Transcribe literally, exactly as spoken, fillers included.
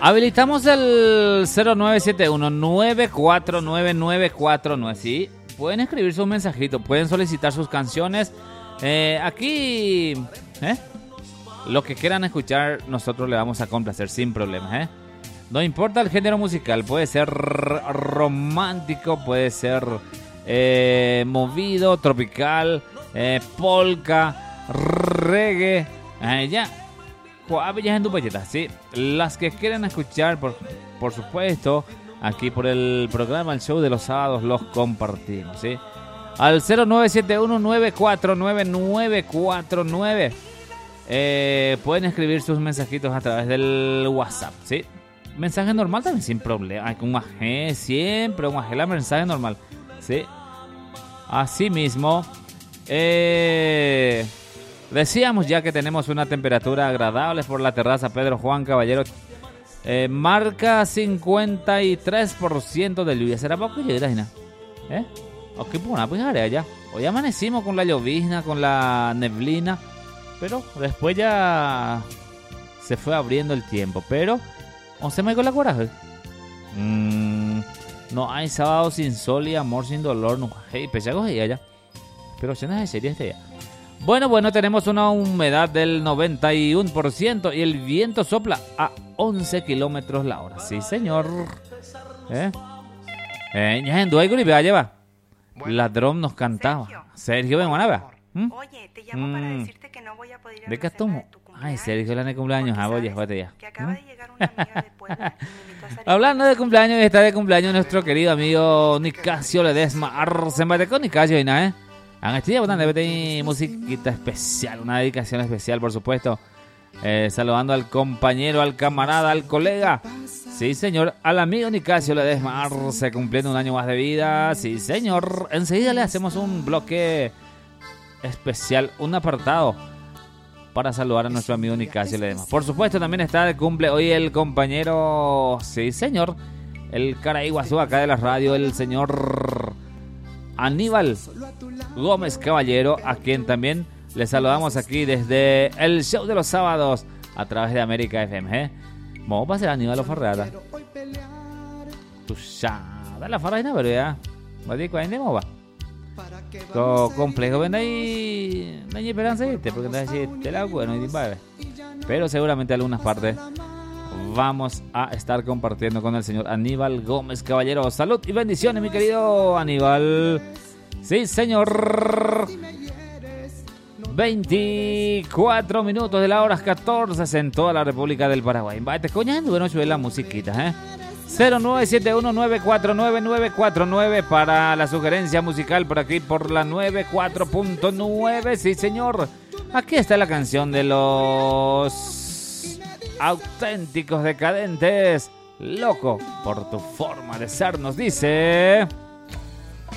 Habilitamos el cero nueve siete uno nueve cuatro nueve nueve cuatro nueve. Sí, pueden escribir sus mensajitos, pueden solicitar sus canciones. Eh, aquí, ¿eh? Lo que quieran escuchar, nosotros le vamos a complacer sin problemas, ¿eh? No importa el género musical, puede ser romántico, puede ser eh, movido, tropical, eh, polka, reggae, eh, ya. Villas en Dupayeta, sí. Las que quieran escuchar, por, por supuesto, aquí por el programa, el show de los sábados, los compartimos, ¿sí? Al cero nueve siete uno nueve cuatro nueve nueve cuatro nueve. Eh, pueden escribir sus mensajitos a través del WhatsApp, ¿sí? Mensaje normal también sin problema. Hay un G, siempre un G, la mensaje normal, ¿sí? Así mismo, eh... decíamos ya que tenemos una temperatura agradable por la terraza Pedro Juan Caballero. Eh, marca cincuenta y tres por ciento de lluvia. ¿Será poco llovizna? ¿Eh? ¿O qué buena pues allá? Hoy amanecimos con la llovizna, con la neblina. Pero después ya se fue abriendo el tiempo. Pero, ¿once me con la coraje? Mm, no hay sábado sin sol y amor sin dolor. No, hey, pechagos y allá. Pero si no es serio este ya. Bueno, bueno, tenemos una humedad del noventa y uno por ciento y el viento sopla a once kilómetros la hora. Sí, señor. ¿Eh? Eh, ya en Duay Gulibia lleva. Ladrón nos cantaba. Sergio, ven, a ver. ¿Mm? Oye, te llamo mm. para decirte que no voy a poder ir a ¿de qué estamos? Ay, Sergio, la de cumpleaños. Ah, oye, jódete ya. Que acaba ¿Mm? de llegar una amiga de Puebla. Hablando de cumpleaños, está de cumpleaños nuestro querido amigo Nicasio Ledesma. Se mete con Nicasio y nada, ¿eh? Han hecho bastante musiquita especial, una dedicación especial, por supuesto. Eh, saludando al compañero, al camarada, al colega. Sí, señor, al amigo Nicasio Ledesma, se cumpliendo un año más de vida. Sí, señor. Enseguida le hacemos un bloque especial, un apartado para saludar a nuestro amigo Nicasio Ledesma. Por supuesto, también está de cumple hoy el compañero, sí, señor, el cara Iguazú acá de la radio, el señor Aníbal Gómez Caballero, a quien también le saludamos aquí desde el show de los sábados a través de América F M. ¿eh? Vamos a pasar a Aníbal Ofarrada. Tu chada la farraina, pero ya. ¿Va a decir cuál es de moda? Complejo, ven ahí. No hay esperanza de irte, porque te decir, te la bueno y te pero seguramente algunas partes vamos a estar compartiendo con el señor Aníbal Gómez Caballero. Salud y bendiciones, mi querido Aníbal. Sí, señor. veinticuatro minutos de la hora catorce en toda la República del Paraguay. Vete coñando, bueno, sube la musiquita, ¿eh? cero nueve siete uno nueve cuatro nueve nueve cuatro nueve para la sugerencia musical por aquí por la noventa y cuatro punto nueve. Sí, señor. Aquí está la canción de los Auténticos Decadentes. Loco por tu forma de ser, nos dice...